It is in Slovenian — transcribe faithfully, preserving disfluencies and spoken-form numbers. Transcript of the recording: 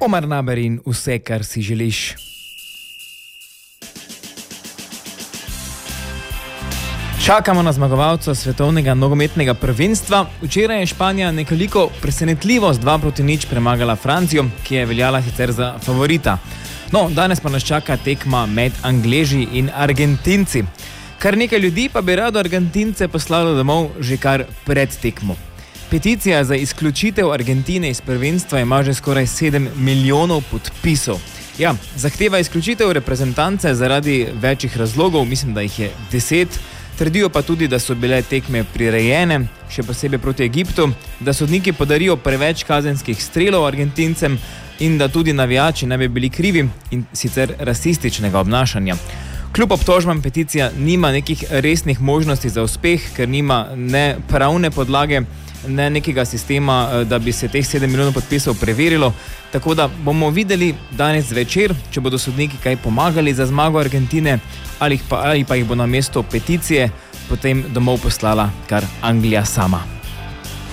Copa Marnaber in vse, kar si želiš. Čakamo na zmagovalca svetovnega nogometnega prvenstva. Včeraj je Španija nekoliko presenetljivo z dva proti nič premagala Francijo, ki je veljala sicer za favorita. No, danes pa nas čaka tekma med Angleži in Argentinci. Kar nekaj ljudi pa bi rado Argentince poslalo domov že kar pred tekmo. Peticija za izključitev Argentine iz prvenstva ima že skoraj sedem milijonov podpisov. Ja, zahteva izključitev reprezentance zaradi večjih razlogov, mislim, da jih je deset. Trdijo pa tudi, da so bile tekme prirejene, še posebej proti Egiptu, da sodniki podarijo preveč kazenskih strelov Argentincem in da tudi navijači ne bi bili krivi in sicer rasističnega obnašanja. Kljub obtožbam peticija nima nekih resnih možnosti za uspeh, ker nima ne pravne podlage, ne nekega sistema, da bi se teh sedem milijonov podpisov preverilo. Tako da bomo videli danes zvečer, če bodo sodniki kaj pomagali za zmago Argentine ali pa, ali pa jih bo na mesto peticije potem domov poslala kar Anglija sama.